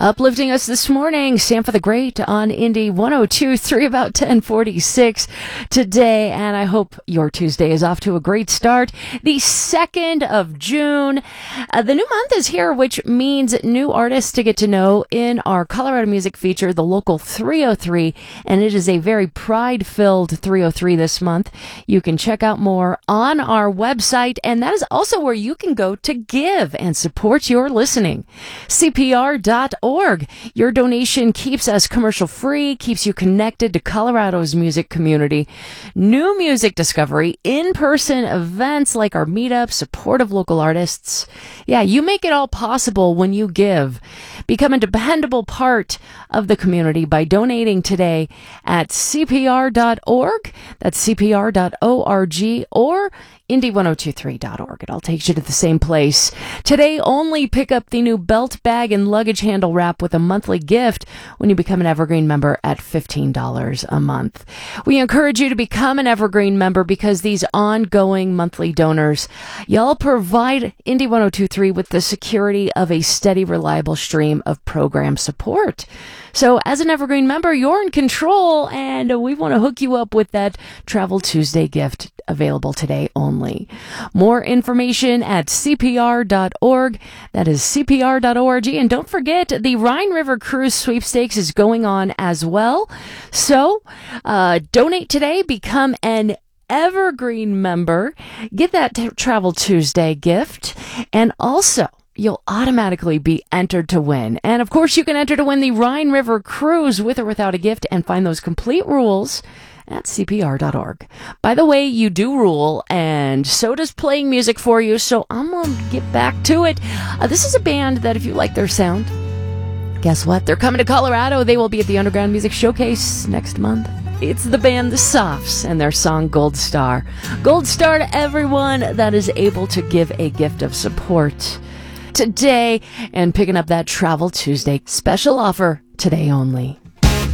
Uplifting us this morning, Sanford the Great on Indie 102.3, about 10:46 today, and I hope your Tuesday is off to a great start. The 2nd of June, the new month is here, which means new artists to get to know in our Colorado Music feature, the Local 303, and it is a very pride-filled 303 this month. You can check out more on our website, and that is also where you can go to give and support your listening. CPR.org. Your donation keeps us commercial free, keeps you connected to Colorado's music community. New music discovery, in-person events like our meetup, support of local artists. Yeah, you make it all possible when you give. Become a dependable part of the community by donating today at CPR.org. That's CPR.org or Indie1023.org. It all takes you to the same place. Today only pick up the new belt bag and luggage handle wrap with a monthly gift when you become an Evergreen member at $15 a month. We encourage you to become an Evergreen member because these ongoing monthly donors, y'all provide Indie 1023 with the security of a steady, reliable stream of program support. So as an Evergreen member, you're in control, and we want to hook you up with that Travel Tuesday gift available today only. More information at CPR.org. That is CPR.org. And don't forget, the Rhine River Cruise Sweepstakes is going on as well. So donate today, become an Evergreen member, get that Travel Tuesday gift, and also you'll automatically be entered to win. And of course, you can enter to win the Rhine River Cruise with or without a gift, and find those complete rules at CPR.org. By the way, you do rule, and so does playing music for you, so I'm going to get back to it. This is a band that, if you like their sound, guess what? They're coming to Colorado. They will be at the Underground Music Showcase next month. It's the band The Softs and their song Gold Star. Gold Star to everyone that is able to give a gift of support today and picking up that Travel Tuesday special offer today only.